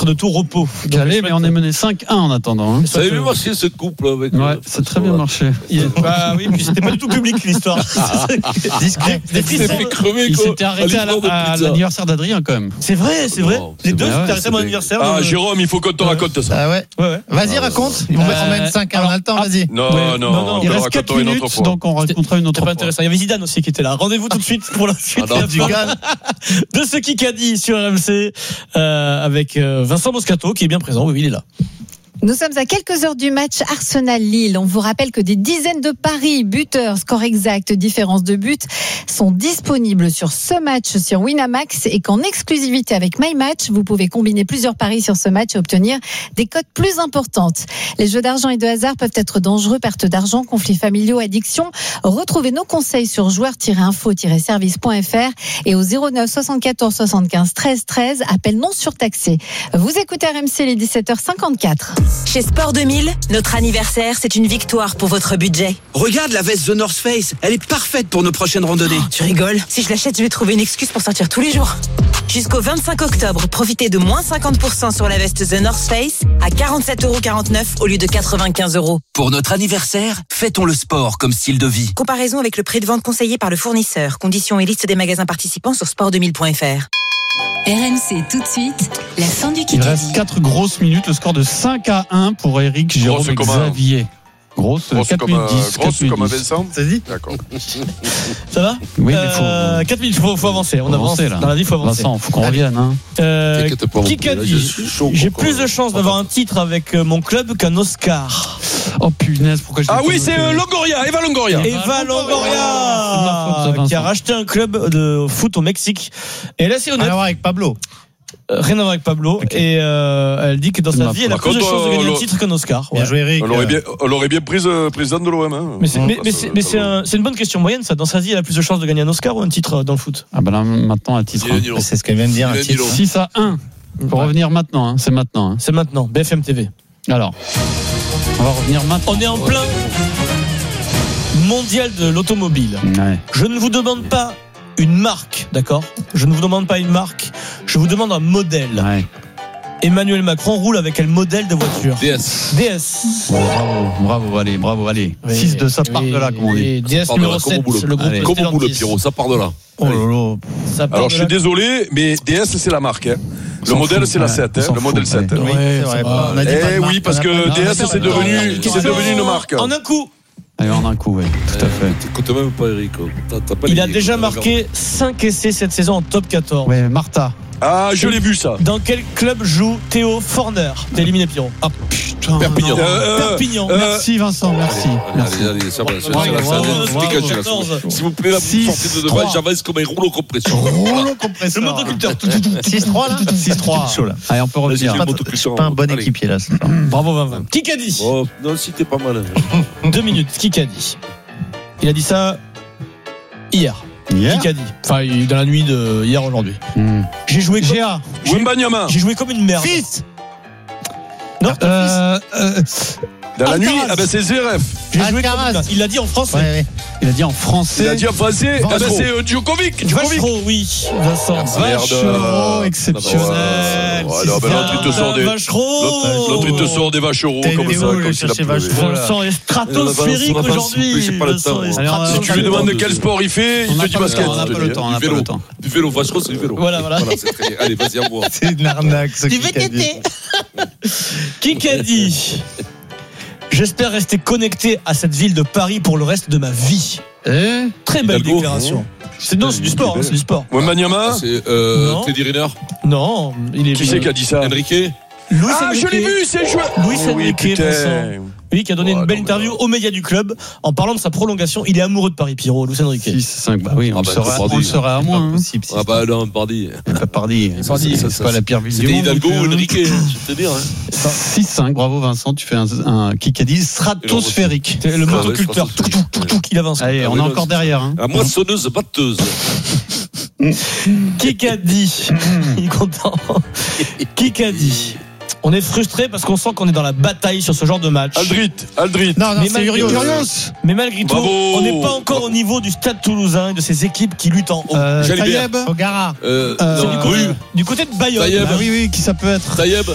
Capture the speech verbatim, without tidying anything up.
de tout repos. Calais, mais on est mené cinq un en attendant. Hein. Ça avait bien marché ce couple avec. Ouais, euh, c'est très bien marché. Il, bah oui, puis c'était pas du tout public l'histoire. Discret. Des Il s'est frissons. fait crever, Il quoi. s'était arrêté à, la- à l'anniversaire d'Adrien quand même. C'est vrai, c'est vrai. Oh, Les c'est deux, vrai, c'était arrêté à mon c'est anniversaire. Ah, donc, Jérôme, il faut qu'on te raconte ça. Ah ouais. Ouais, ouais. Vas-y, raconte. Ils vont mettre en même cinq, on a le temps, vas-y. Non, Ouais, non, non, non, on Il te le reste quatre racontera une autre minutes, fois. donc on racontera une autre C'était pas fois. intéressant. Il y avait Zidane aussi qui était là. Rendez-vous tout de suite pour la suite Ah non, et Du fin gars. de ce Kikadi sur R M C euh, avec euh, Vincent Moscato qui est bien présent. Oui, oui, il est là. Nous sommes à quelques heures du match Arsenal-Lille. On vous rappelle que des dizaines de paris, buteurs, score exact, différence de but sont disponibles sur ce match sur Winamax et qu'en exclusivité avec MyMatch, vous pouvez combiner plusieurs paris sur ce match et obtenir des cotes plus importantes. Les jeux d'argent et de hasard peuvent être dangereux, perte d'argent, conflits familiaux, addiction. Retrouvez nos conseils sur joueurs tiret info tiret service point f r et au zéro neuf soixante-quatorze soixante-quinze treize treize, appel non surtaxé. Vous écoutez R M C les dix-sept heures cinquante-quatre. Chez Sport deux mille, notre anniversaire, c'est une victoire pour votre budget. Regarde la veste The North Face, elle est parfaite pour nos prochaines randonnées. Oh, tu rigoles? Si je l'achète, je vais trouver une excuse pour sortir tous les jours. Jusqu'au vingt-cinq octobre, profitez de moins cinquante pour cent sur la veste The North Face à quarante-sept euros quarante-neuf au lieu de quatre-vingt-quinze euros. Pour notre anniversaire, fêtons le sport comme style de vie. Comparaison avec le prix de vente conseillé par le fournisseur. Conditions et liste des magasins participants sur sport deux mille point f r. R M C tout de suite, la fin du Il Kikadi. reste quatre grosses minutes, le score de cinq à un pour Eric, Jérôme Grosse et comme un- Xavier. Grosse, Grosse quatre comme, minutes euh, dix. grosse comme un dix. Vincent. C'est dit. D'accord. Ça va? Oui, mais euh, faut. quatre minutes, faut, faut avancer. On faut avance. avancer, là. Dans la vie, faut avancer. Vincent, faut qu'on revienne. Hein. Euh, T'inquiète pas, mon petit, là, Kikadi, je suis chaud, j'ai quoi. plus de chances d'avoir un titre avec euh, mon club qu'un Oscar. Oh punaise, pourquoi je l'ai Ah pas oui, c'est noté. euh, Longoria, Eva Longoria. Eva C'est de ma faute, ça, Longoria, Vincent. qui a racheté un club de foot au Mexique. Et là, c'est Rien honnête. à voir avec Pablo. Euh, Rien à voir avec Pablo. Okay. Et euh, elle dit que dans C'est sa ma vie, elle a faute. plus de Par chances de contre, gagner un euh, titre qu'un Oscar. Bien Ouais. joué, Eric. On l'aurait bien, on l'aurait bien prise euh, présidente de l'O M. Hein. Mais c'est, mais, mais Ça, c'est, mais c'est, un- c'est une bonne question moyenne, ça. Dans sa vie, elle a plus de chances de gagner un Oscar ou un titre dans le foot? Ah ben là, maintenant, à titre. Dis-le, dis-le. C'est ce qu'elle vient de dire. Il un a dit titre. l'eau. six à un. Pour revenir maintenant, hein, c'est maintenant. Hein. C'est maintenant. B F M T V. Alors, on va revenir maintenant. On est en plein mondial de l'automobile. Ouais. Je ne vous demande pas une marque, d'accord? Je ne vous demande pas une marque. Je vous demande un modèle. Ouais. Emmanuel Macron roule avec quel modèle de voiture? D S. D S. Bravo, bravo, allez, bravo, allez. Oui, six de ça part oui, de là, comme on dit. oui, D S Ça part de numéro là, comme sept, au boulot. le groupe Allez. Comme au boulot, Stellantis. Pierrot, ça part de là. Oh là là. Ça part Alors de je suis là. désolé, mais D S c'est la marque. Hein. Le s'en modèle fout, c'est la ouais, sept, on hein, s'en le modèle fout, sept. ouais. Oui, Ouais, c'est vrai. ça va. On a dit pas de Eh marque, oui, parce on a que pas- D S Non, c'est mais devenu, Question c'est devenu une marque. En un coup, Allez, en un coup, oui, tout à fait. T'écoutes même pas Eric. T'as, t'as pas il a l'idée, déjà quoi. marqué cinq essais cette saison en top quatorze. Ouais, Martha. Ah, je l'ai vu ça. Dans quel club joue Théo Forner? T'es éliminé, Pierrot. Ah putain. Perpignan. non. Euh, Perpignan. euh, Merci Vincent, merci. Allez, merci. allez, allez, ça va, ça va, Bravo, ça va, ça va, bravo, ça va, bravo, ça va, quatorze. S'il vous plaît, la Six, sortie de trois. devant, j'avance comme un rouleau compresseur. Rouleau compresseur. Le motoculteur. six trois là. six trois. Chaud là. Allez, on peut Vas-y, revenir. j'ai Pas, le motoculteur. pas un bon Allez. équipier là. ce soir. Bravo, vingt vingt. Qui qu'a dit? Oh, non, si t'es pas mal. Deux minutes. Qui qu'a dit? Il a dit ça hier. Hier. Qui qu'a dit? Enfin, il- dans la nuit de hier aujourd'hui. Hmm. J'ai joué comme, G A. j'ai, Wembanyama. j'ai joué comme une merde. Fils. Non, Euh, euh, Dans la Alcaraz. nuit, ah ben c'est Zverev. j'ai joué comme Alcaraz. une merde. Il l'a dit en français. Ouais, ouais. il a dit en français. Il a dit en français, ah ben Vachereau. c'est euh, Djokovic. Djokovic. Vachereau, oui. Vincent. Vachereau, exceptionnel. Ouais, non, mais l'autre, il te sort des- Vachereau. L'autre, l'autre, il te sort des vachereaux T'es comme où, ça, le comme s'il a chercher pleuvé. Vachereau, là. Vincent est stratosphérique On avance, on avance, aujourd'hui. j'ai pas le Vincent temps. est Allez, on a- Si tu lui demandes quel sport il fait, On il n'a te dit pas le basket. temps, on n'a je te pas dis, le temps, on hein. n'a Du pas vélo. le temps. Du vélo, Vachereau, c'est du vélo. Voilà, voilà. c'est très bien. Allez, vas-y, à moi. C'est une arnaque ce Du qui qu'a dit. V T T. Qui qu'a dit? J'espère rester connecté à cette ville de Paris pour le reste de ma vie. Eh Très belle Hidalgo. déclaration. C'est, non, c'est du sport, hein, c'est du sport. Wembanyama. C'est euh, Non. Teddy Riner, Non, il est. Qui c'est qui a dit ça? Enrique. Louis Ah, je l'ai Enrique. vu, c'est le joueur. Louis Oh oui, Enrique, putain. Vincent. Oui, qui a donné Ouais, une belle non, mais interview non. aux médias du club en parlant de sa prolongation. Il est amoureux de Paris, Pierrot, Louis Enrique. six, cinq, bah oui, on Ah le bah, saurait, c'est on le saurait à moins. Hein. Possible. Ah bah non, Bardi. C'est pas Pardi. Ça, C'est ça, c'est ça, pas ça. la pire ville du C'était monde. Hidalgo non ou plus, Enrique, je te dire. Hein. hein. six cinq, bravo Vincent, tu fais un, un Kikadi stratosphérique. C'est le Ah ouais, motoculteur. je Tout, pense tout, que- tout, tout, qu'il avance. Allez, Ah on oui, est non, encore c'est- derrière. Hein. La moissonneuse batteuse. Qui qu'a dit? Il est content. Qui qu'a dit? On est frustré parce qu'on sent qu'on est dans la bataille sur ce genre de match. Aldrit, Aldrit. Non, non, Mais c'est malgré- Urios. Urios. Mais malgré tout, Bravo. on n'est pas encore au niveau du Stade Toulousain et de ces équipes qui luttent en haut. Euh, Jalibert. Tayeb. Ogara. Euh, Euh, C'est non, du côté, Rue. du côté de Bayonne. Tayeb. Ah oui, oui, qui ça peut être? Tayeb.